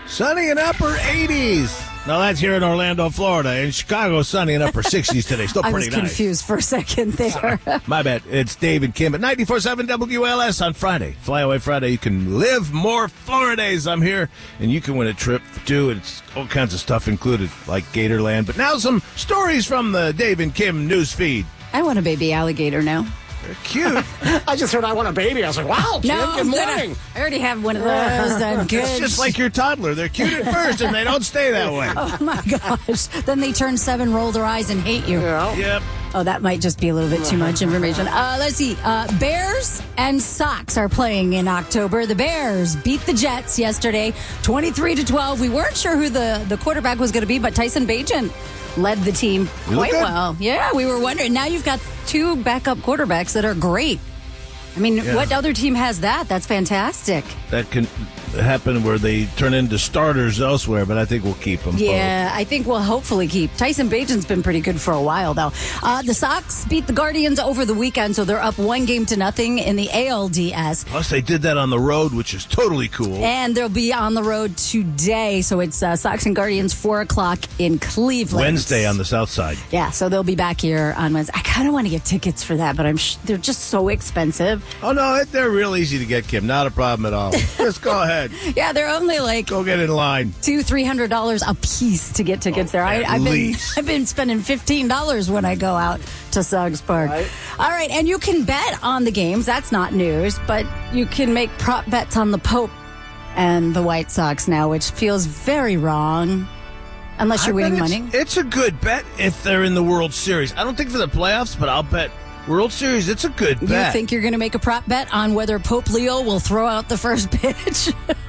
Sunny and upper 80s. Now that's here in Orlando, Florida. In Chicago, sunny and upper 60s today. Still pretty nice. I was confused for a second there. Sorry. My bad. It's Dave and Kim at 94.7 WLS on Friday. Flyaway Friday. You can live more Floridays. I'm here, and you can win a trip too. It's all kinds of stuff included, like Gatorland. But now some stories from the Dave and Kim news feed. I want a baby alligator now. They're cute. I just heard I want a baby. I was like, wow, Kim, good morning. I already have one of those. I'm good. It's just like your toddler. They're cute at first, and they don't stay that way. Oh, my gosh. Then they turn 7, roll their eyes, and hate you. Yeah. Yep. Oh, that might just be a little bit too much information. Let's see. Bears and Sox are playing in October. The Bears beat the Jets yesterday, 23-12. We weren't sure who the quarterback was going to be, but Tyson Bagent led the team quite well. Yeah, we were wondering. Now you've got 2 backup quarterbacks that are great. I mean, what other team has that? That's fantastic. That can happen where they turn into starters elsewhere, but I think we'll keep them. Yeah, I think we'll hopefully keep. Tyson Bagent's been pretty good for a while, though. The Sox beat the Guardians over the weekend, so they're up 1-0 in the ALDS. Plus, they did that on the road, which is totally cool. And they'll be on the road today, so it's Sox and Guardians 4 o'clock in Cleveland. Wednesday on the south side. Yeah, so they'll be back here on Wednesday. I kind of want to get tickets for that, but they're just so expensive. Oh, no, they're real easy to get, Kim. Not a problem at all. Just go ahead. Yeah, they're only like go get in line. $200-$300 a piece to get tickets there. I've been spending $15 when I go out to Suggs Park. Right. All right, and you can bet on the games. That's not news, but you can make prop bets on the Pope and the White Sox now, which feels very wrong. Unless you're winning money. It's a good bet if they're in the World Series. I don't think for the playoffs, but I'll bet World Series, it's a good bet. You think you're going to make a prop bet on whether Pope Leo will throw out the first pitch?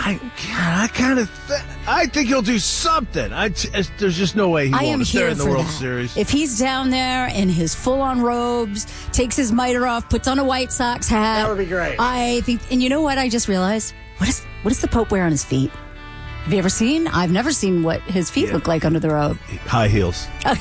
I think he'll do something. There's just no way he won't if they're in the World Series. If he's down there in his full-on robes, takes his mitre off, puts on a White Sox hat. That would be great. I think, and you know what I just realized? What does the Pope wear on his feet? Have you ever seen? I've never seen what his feet look like under the robe. High heels.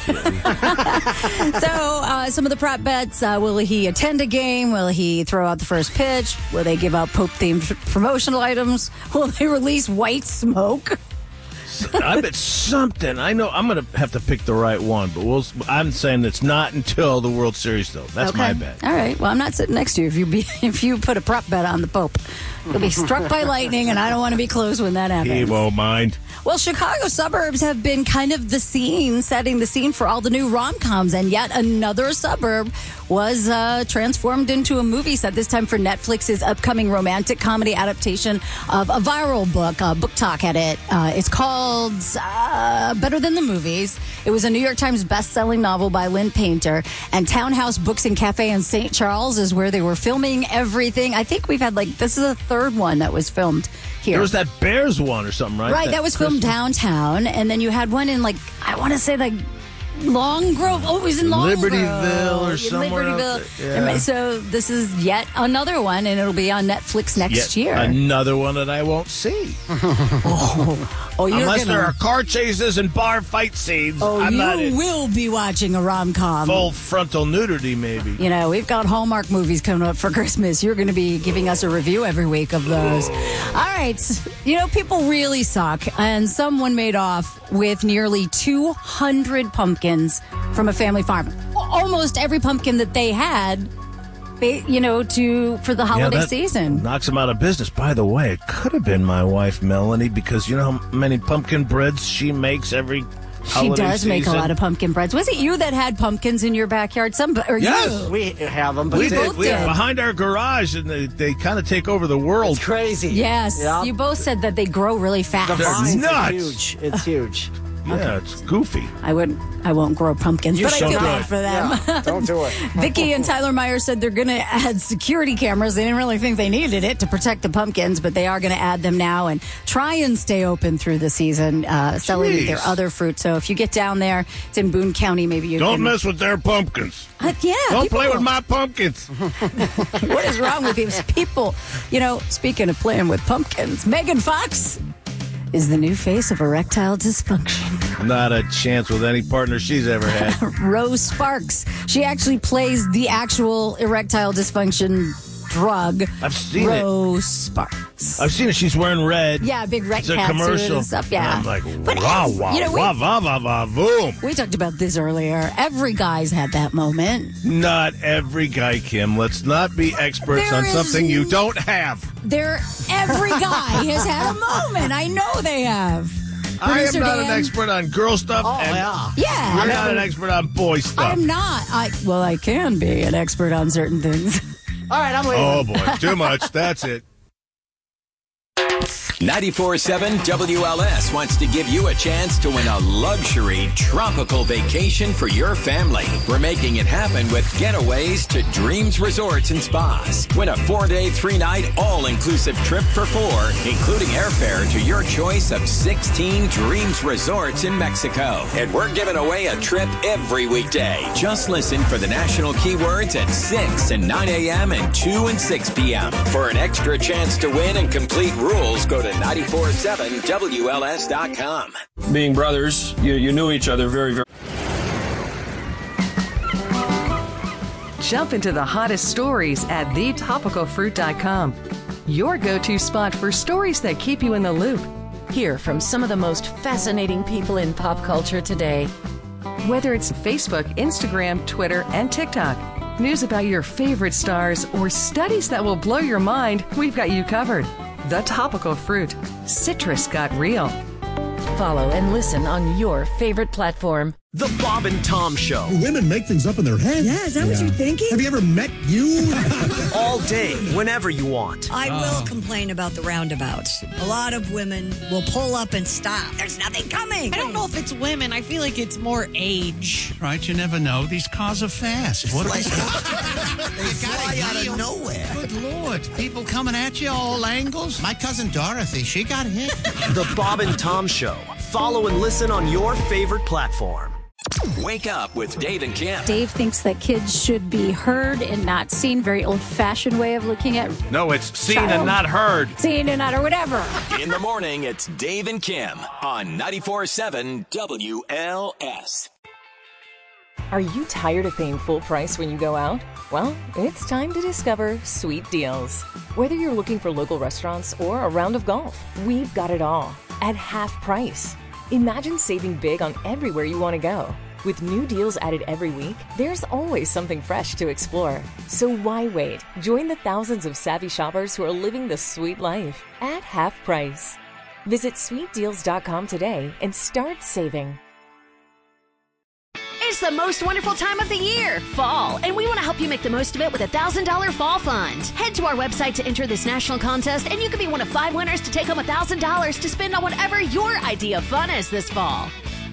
So, some of the prop bets, will he attend a game? Will he throw out the first pitch? Will they give out Pope-themed promotional items? Will they release white smoke? I bet something. I know I'm going to have to pick the right one, but I'm saying it's not until the World Series, though. That's my bet. All right. Well, I'm not sitting next to you if you put a prop bet on the Pope. You'll be struck by lightning, and I don't want to be close when that happens. He won't mind. Well, Chicago suburbs have been kind of setting the scene for all the new rom-coms, and yet another suburb was transformed into a movie set, this time for Netflix's upcoming romantic comedy adaptation of a viral book. Book Talk had it. It's called Better Than the Movies. It was a New York Times best-selling novel by Lynn Painter, and Townhouse Books and Cafe in St. Charles is where they were filming everything. I think we've had, this is the third one that was filmed here. There was that Bears one or something, right? Right, that was filmed downtown, and then you had one in, I want to say, Long Grove. Oh, it was in Long Grove. Libertyville or somewhere. Libertyville. Yeah. So this is yet another one, and it'll be on Netflix next year. Another one that I won't see. Unless there are car chases and bar fight scenes. You will be watching a rom-com. Full frontal nudity, maybe. We've got Hallmark movies coming up for Christmas. You're going to be giving us a review every week of those. All right. People really suck, and someone made off with nearly 200 pumpkins from a family farm. Almost every pumpkin that they had, for the holiday season. Knocks them out of business. By the way, it could have been my wife, Melanie, because you know how many pumpkin breads she makes every She does season. make a lot of pumpkin breads. Was it you that had pumpkins in your backyard? Yes. You? We have them. But we did. Behind our garage, and they kind of take over the world. It's crazy. Yes. Yep. You both said that they grow really fast. The vines nuts. are huge. It's huge. Yeah, it's goofy. I won't grow pumpkins, but I feel bad for them. Yeah, don't do it. Vicky and Tyler Meyer said they're going to add security cameras. They didn't really think they needed it to protect the pumpkins, but they are going to add them now and try and stay open through the season, selling their other fruit. So if you get down there, it's in Boone County, maybe you don't mess with their pumpkins. Don't play with my pumpkins. What is wrong with these people? Speaking of playing with pumpkins, Megan Fox is the new face of erectile dysfunction. Not a chance with any partner she's ever had. Rose Sparks. She actually plays the actual erectile dysfunction drug. I've seen Rose Sparks. I've seen it. She's wearing red. Yeah, big red It's a cat suit commercial. and stuff. Yeah. And I'm like, But wow, as- wow, you know, wow, wow, wow, wow, boom. We talked about this earlier. Every guy's had that moment. Not every guy, Kim. Let's not be experts There on is- something you don't have. Every guy has had a moment. I know they have. I am Producer not an Dan? expert on girl stuff. Oh, and yeah. Yeah. You're not an expert on boy stuff. I'm not. I can be an expert on certain things. All right, I'm leaving. Oh, boy. Too much. That's it. 94.7 WLS wants to give you a chance to win a luxury tropical vacation for your family. We're making it happen with getaways to Dreams Resorts and Spas. Win a 4-day, 3-night, all-inclusive trip for 4, including airfare to your choice of 16 Dreams Resorts in Mexico. And we're giving away a trip every weekday. Just listen for the national keywords at 6 and 9 a.m. and 2 and 6 p.m. For an extra chance to win and complete rules, go to 947WLS.com. Being brothers, you knew each other very, very. Jump into the hottest stories at thetopicalfruit.com. Your go-to spot for stories that keep you in the loop. Hear from some of the most fascinating people in pop culture today. Whether it's Facebook, Instagram, Twitter, and TikTok, news about your favorite stars, or studies that will blow your mind, we've got you covered. The Topical Fruit. Citrus got real. Follow and listen on your favorite platform. The Bob and Tom Show. Women make things up in their heads. Yeah, is that what you're thinking? Have you ever met you? All day, whenever you want. I will complain about the roundabouts. A lot of women will pull up and stop. There's nothing coming. I don't know if it's women. I feel like it's more age. Right, you never know. These cars are fast. What They fly out of nowhere. Good Lord. People coming at you all angles. My cousin Dorothy, she got hit. The Bob and Tom Show. Follow and listen on your favorite platform. Wake up with Dave and Kim. Dave thinks that kids should be heard and not seen. Very old-fashioned way of looking at No, it's seen Child. and not heard. seen and not or whatever. In the morning, it's Dave and Kim on 94.7 WLS. Are you tired of paying full price when you go out? Well, it's time to discover Sweet Deals. Whether you're looking for local restaurants or a round of golf, we've got it all at half price. Imagine saving big on everywhere you want to go. With new deals added every week, there's always something fresh to explore. So why wait? Join the thousands of savvy shoppers who are living the sweet life at half price. Visit sweetdeals.com today and start saving. It's the most wonderful time of the year, fall, and we want to help you make the most of it with a $1,000 fall fund. Head to our website to enter this national contest, and you could be one of 5 winners to take home $1,000 to spend on whatever your idea of fun is this fall.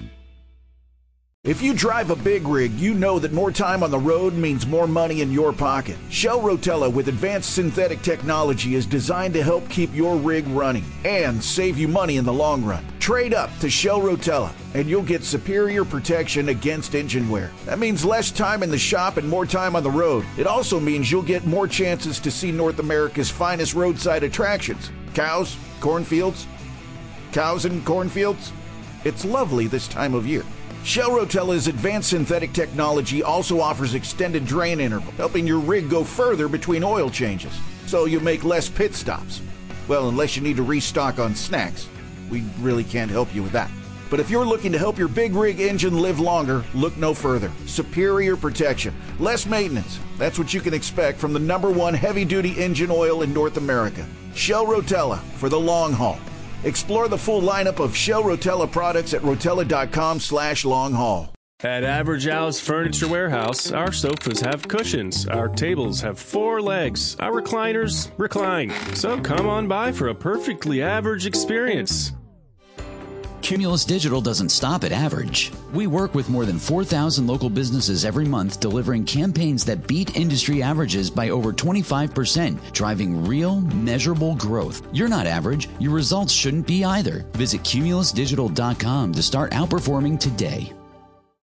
If you drive a big rig, you know that more time on the road means more money in your pocket. Shell Rotella with advanced synthetic technology is designed to help keep your rig running and save you money in the long run. Trade up to Shell Rotella and you'll get superior protection against engine wear. That means less time in the shop and more time on the road. It also means you'll get more chances to see North America's finest roadside attractions. Cows, cornfields, cows and cornfields. It's lovely this time of year. Shell Rotella's advanced synthetic technology also offers extended drain interval, helping your rig go further between oil changes, so you make less pit stops. Well, unless you need to restock on snacks. We really can't help you with that. But if you're looking to help your big rig engine live longer, look no further. Superior protection, less maintenance. That's what you can expect from the #1 heavy-duty engine oil in North America. Shell Rotella for the long haul. Explore the full lineup of Shell Rotella products at rotella.com/long-haul. At Average House Furniture Warehouse, our sofas have cushions, our tables have 4 legs, our recliners recline. So come on by for a perfectly average experience. Cumulus Digital doesn't stop at average. We work with more than 4,000 local businesses every month, delivering campaigns that beat industry averages by over 25%, driving real, measurable growth. You're not average. Your results shouldn't be either. Visit cumulusdigital.com to start outperforming today.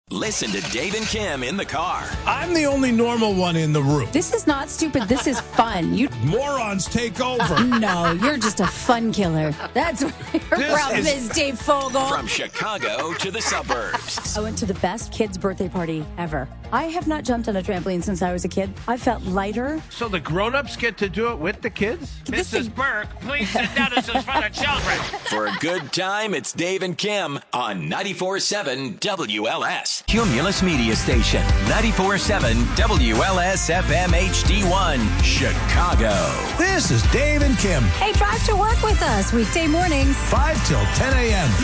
Listen to Dave and Kim in the car. I'm the only normal one in the room. This is not stupid. This is fun. You morons take over. No, you're just a fun killer. That's what your problem is, Dave Fogel. From Chicago to the suburbs. I went to the best kid's birthday party ever. I have not jumped on a trampoline since I was a kid. I felt lighter. So the grown-ups get to do it with the kids? Mrs. Burke, please sit down. This is for the children. For a good time, it's Dave and Kim on 94.7 WLS. Cumulus Media Station, 94.7 WLS FM HD1, Chicago. This is Dave and Kim. Hey, drive to work with us weekday mornings. 5 till 10 a.m.